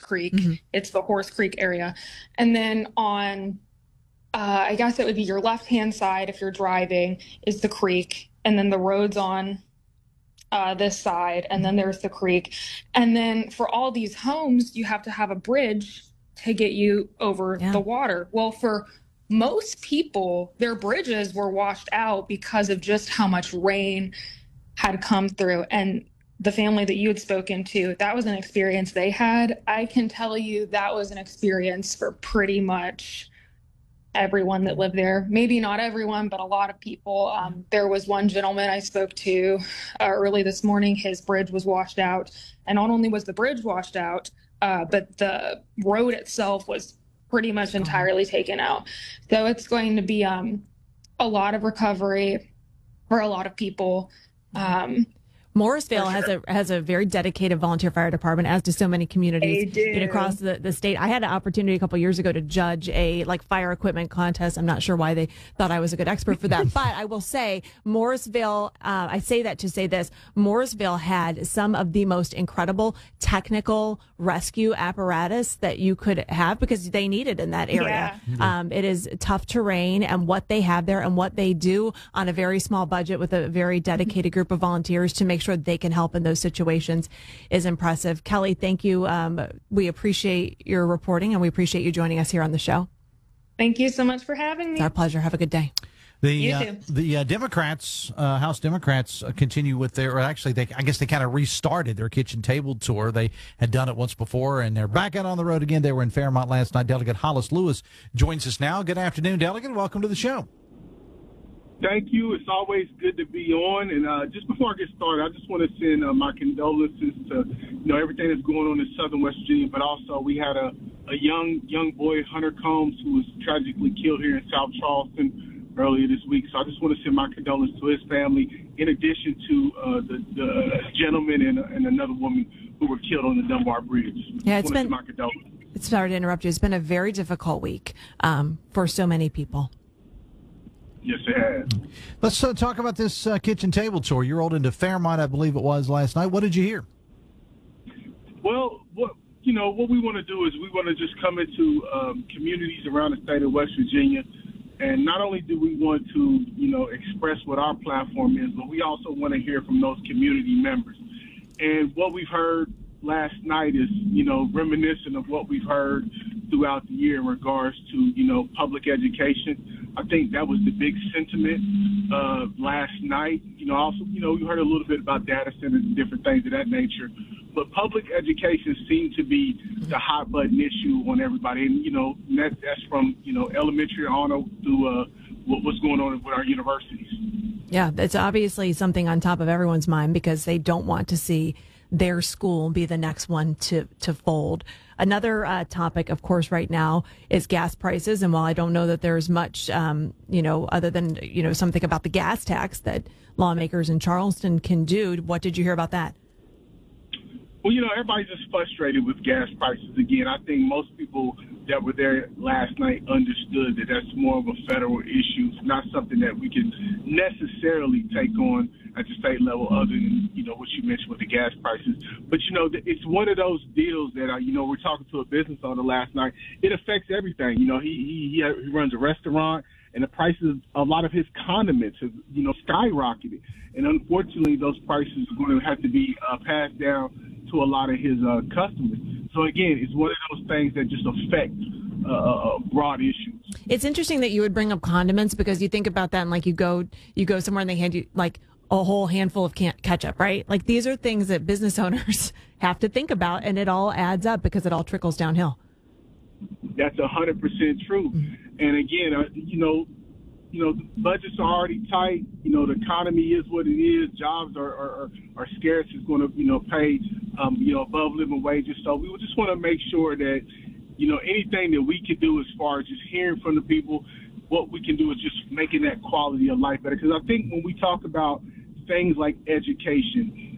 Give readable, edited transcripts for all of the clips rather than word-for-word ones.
Creek. Mm-hmm. It's the Horse Creek area. And then on, I guess it would be your left-hand side if you're driving, is the creek. And then the road's on this side, and then there's the creek. And then for all these homes, you have to have a bridge to get you over the water. Well, for most people, their bridges were washed out because of just how much rain had come through. And the family that you had spoken to, that was an experience they had. I can tell you that was an experience for pretty much everyone that lived there. Maybe not everyone, but a lot of people. There was one gentleman I spoke to early this morning. His bridge was washed out. And not only was the bridge washed out, but the road itself was pretty much entirely taken out. So it's going to be a lot of recovery for a lot of people. Morrisville has a very dedicated volunteer fire department, as do so many communities across the state. I had an opportunity a couple years ago to judge a fire equipment contest. I'm not sure why they thought I was a good expert for that, but I will say Morrisville. I say that to say this: Morrisville had some of the most incredible technical rescue apparatus that you could have because they need it in that area. Yeah. It is tough terrain, and what they have there and what they do on a very small budget with a very dedicated group of volunteers to make sure they can help in those situations is impressive. Kelly, thank you. We appreciate your reporting, and we appreciate you joining us here on the show. Thank you so much for having me. It's our pleasure. Have a good day. The Democrats, House Democrats, continue with their. Actually, I guess they kind of restarted their kitchen table tour. They had done it once before, and they're back out on the road again. They were in Fairmont last night. Delegate Hollis Lewis joins us now. Good afternoon, Delegate. Welcome to the show. Thank you. It's always good to be on. And just before I get started, I just want to send my condolences to everything that's going on in Southern West Virginia. But also, we had a young boy, Hunter Combs, who was tragically killed here in South Charleston earlier this week. So I just want to send my condolences to his family, in addition to the gentleman and another woman who were killed on the Dunbar Bridge. Yeah, sorry to interrupt you. It's been a very difficult week for so many people. Yes, it has. Let's talk about this kitchen table tour. You rolled into Fairmont, I believe it was, last night. What did you hear? Well, what we want to do is we want to just come into communities around the state of West Virginia, and not only do we want to, express what our platform is, but we also want to hear from those community members. And what we've heard last night is, reminiscent of what we've heard throughout the year in regards to, public education. I think that was the big sentiment last night. Also, we heard a little bit about data centers and different things of that nature. But public education seemed to be the hot button issue on everybody. And, that's from, elementary on through what's going on with our universities. Yeah, it's obviously something on top of everyone's mind because they don't want to see their school be the next one to fold. Another topic, of course, right now is gas prices. And while I don't know that there's much, other than, something about the gas tax that lawmakers in Charleston can do, what did you hear about that? Well, everybody's just frustrated with gas prices. Again, I think most people that were there last night understood that that's more of a federal issue. It's not something that we can necessarily take on at the state level other than, what you mentioned with the gas prices. But, it's one of those deals that, we're talking to a business owner last night. It affects everything. He runs a restaurant, and the prices, a lot of his condiments have, skyrocketed. And unfortunately, those prices are going to have to be passed down to a lot of his customers. So again, it's one of those things that just affect broad issues. It's interesting that you would bring up condiments because you think about that and you go somewhere and they hand you a whole handful of ketchup, right? These are things that business owners have to think about, and it all adds up because it all trickles downhill. That's 100% true. Mm-hmm. And again, budgets are already tight. The economy is what it is. Jobs are scarce. It's going to, pay, above living wages. So we just want to make sure that, anything that we can do as far as just hearing from the people, what we can do is just making that quality of life better. Because I think when we talk about things like education,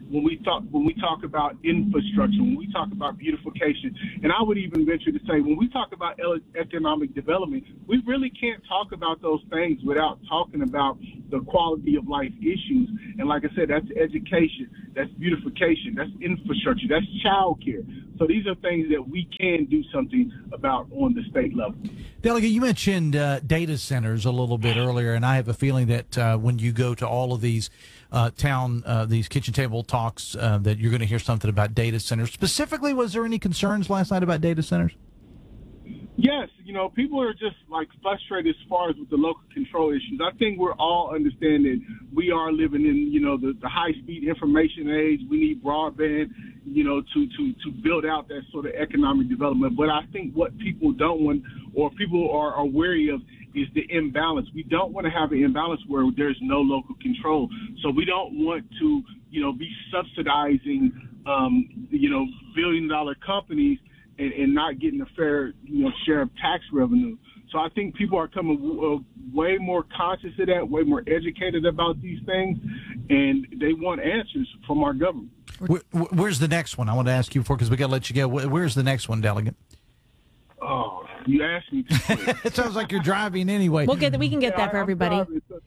when we talk about infrastructure, when we talk about beautification, and I would even venture to say when we talk about economic development, we really can't talk about those things without talking about the quality of life issues. And like I said, that's education, that's beautification, that's infrastructure, that's child care. So these are things that we can do something about on the state level. Delegate, you mentioned data centers a little bit earlier, and I have a feeling that when you go to all of these these kitchen table talks, that you're going to hear something about data centers. Specifically, was there any concerns last night about data centers? Yes, people are just frustrated as far as with the local control issues. I think we're all understanding we are living in, the high-speed information age. We need broadband, to build out that sort of economic development. But I think what people don't want, or people are wary of, is the imbalance. We don't want to have an imbalance where there's no local control. So we don't want to, be subsidizing, billion-dollar companies and not getting a fair, share of tax revenue. So I think people are coming way more conscious of that, way more educated about these things, and they want answers from our government. Where's the next one? I want to ask you before, because we got to let you go. Where's the next one, Delegate? Oh, you asked me. It sounds like you're driving anyway. We can get that for everybody.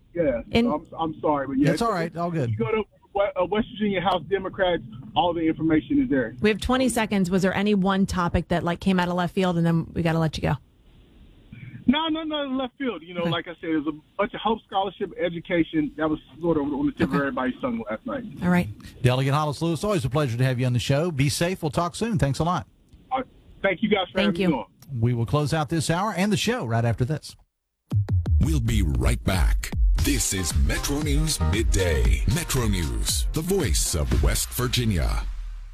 I'm sorry, but That's all right. All good. You go to West Virginia House Democrats, all the information is there. We have 20 seconds. Was there any one topic that came out of left field, and then we got to let you go? No, left field. Okay. Like I said, there's a bunch of Hope Scholarship education that was sort of on the tip of everybody's tongue last night. All right. Delegate Hollis Lewis, always a pleasure to have you on the show. Be safe. We'll talk soon. Thanks a lot. Thank you guys for having me on. We will close out this hour and the show right after this. We'll be right back. This is Metro News Midday. Metro News, the voice of West Virginia.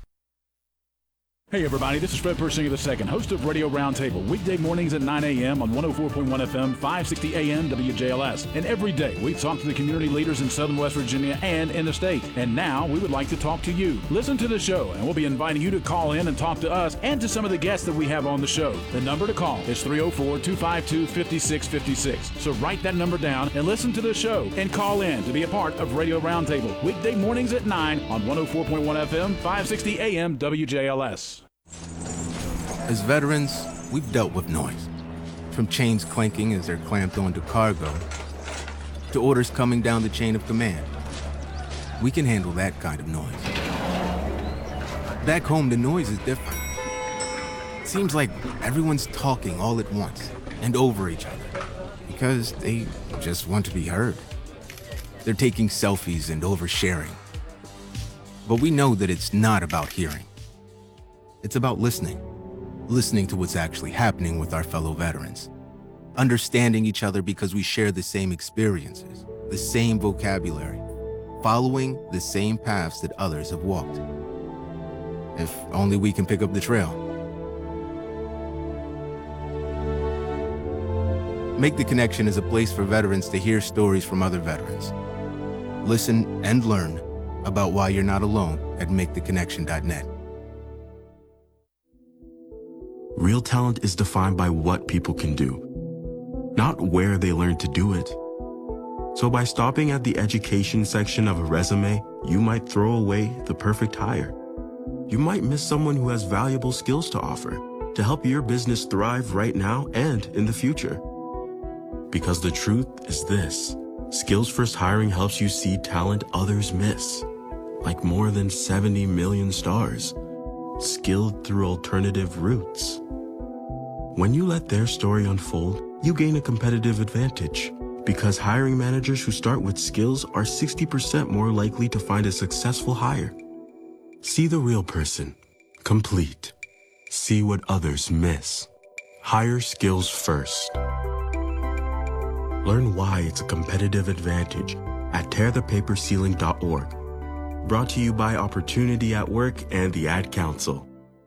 Hey everybody, this is Fred Persinger II, host of Radio Roundtable, weekday mornings at 9 a.m. on 104.1 FM, 560 AM WJLS. And every day we talk to the community leaders in Southern West Virginia and in the state. And now we would like to talk to you. Listen to the show, and we'll be inviting you to call in and talk to us and to some of the guests that we have on the show. The number to call is 304-252-5656. So write that number down and listen to the show and call in to be a part of Radio Roundtable, weekday mornings at 9 on 104.1 FM, 560 AM WJLS. As veterans, we've dealt with noise. From chains clanking as they're clamped onto cargo, to orders coming down the chain of command. We can handle that kind of noise. Back home, the noise is different. It seems like everyone's talking all at once and over each other because they just want to be heard. They're taking selfies and oversharing. But we know that it's not about hearing. It's about listening to what's actually happening with our fellow veterans, understanding each other because we share the same experiences, the same vocabulary, following the same paths that others have walked. If only we can pick up the trail. Make the Connection is a place for veterans to hear stories from other veterans. Listen and learn about why you're not alone at maketheconnection.net. Real talent is defined by what people can do, not where they learn to do it. So by stopping at the education section of a resume, you might throw away the perfect hire. You might miss someone who has valuable skills to offer to help your business thrive right now and in the future. Because the truth is this: Skills First Hiring helps you see talent others miss, like more than 70 million stars, skilled through alternative routes. When you let their story unfold, you gain a competitive advantage, because hiring managers who start with skills are 60% more likely to find a successful hire. See the real person, complete. See what others miss. Hire skills first. Learn why it's a competitive advantage at tearthepaperceiling.org. Brought to you by Opportunity at Work and the Ad Council.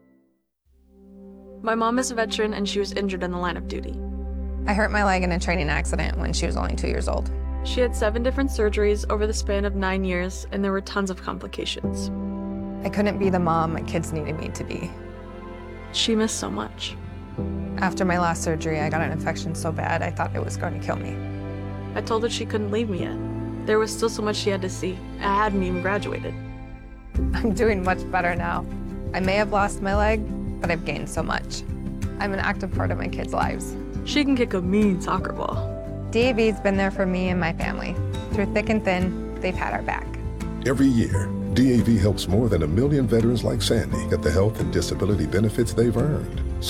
My mom is a veteran and she was injured in the line of duty. I hurt my leg in a training accident when she was only 2 years old. She had 7 different surgeries over the span of 9 years, and there were tons of complications. I couldn't be the mom my kids needed me to be. She missed so much. After my last surgery, I got an infection so bad I thought it was going to kill me. I told her she couldn't leave me yet. There was still so much she had to see. I hadn't even graduated. I'm doing much better now. I may have lost my leg, but I've gained so much. I'm an active part of my kids' lives. She can kick a mean soccer ball. DAV's been there for me and my family. Through thick and thin, they've had our back. Every year, DAV helps more than 1 million veterans like Sandy get the health and disability benefits they've earned.